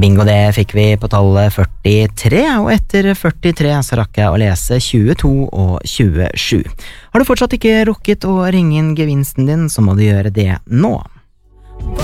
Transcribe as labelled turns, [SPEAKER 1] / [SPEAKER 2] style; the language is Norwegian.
[SPEAKER 1] Bingo, det fikk vi på tallet 43, og etter 43 så rakk jeg å lese 22 og 27. Har du fortsatt ikke rukket å ringe inn gevinsten din, så må du gjøre det nå.